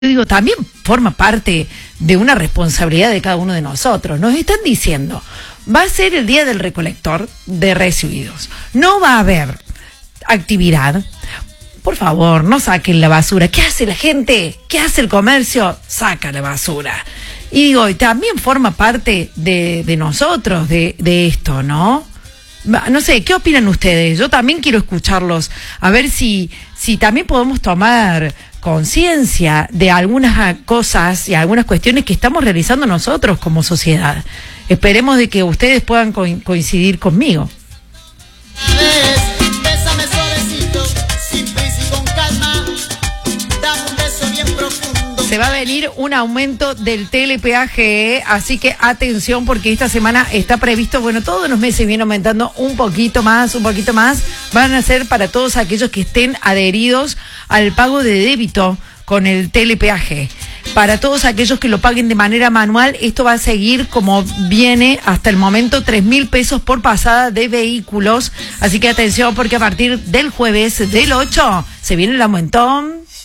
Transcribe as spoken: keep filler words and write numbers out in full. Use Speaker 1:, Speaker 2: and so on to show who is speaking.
Speaker 1: digo, también forma parte de una responsabilidad de cada uno de nosotros. Nos están diciendo, va a ser el día del recolector de residuos. No va a haber actividad. Por favor, no saquen la basura. ¿Qué hace la gente? ¿Qué hace el comercio? Saca la basura. Y digo, y también forma parte de, de nosotros, de, de esto, ¿no? No sé, ¿qué opinan ustedes? Yo también quiero escucharlos, a ver si, si también podemos tomar conciencia de algunas cosas y algunas cuestiones que estamos realizando nosotros como sociedad. Esperemos de que ustedes puedan co- coincidir conmigo.
Speaker 2: Bésame suavecito, sin prisa y con calma. Dame un beso bien profundo.
Speaker 1: Se va a venir un aumento del telepeaje, ¿eh? Así que atención porque esta semana está previsto, bueno, todos los meses viene aumentando un poquito más, un poquito más. Van a ser para todos aquellos que estén adheridos al pago de débito con el telepeaje. Para todos aquellos que lo paguen de manera manual, esto va a seguir como viene hasta el momento, tres mil pesos por pasada de vehículos. Así que atención porque a partir del jueves del ocho se viene el aumentón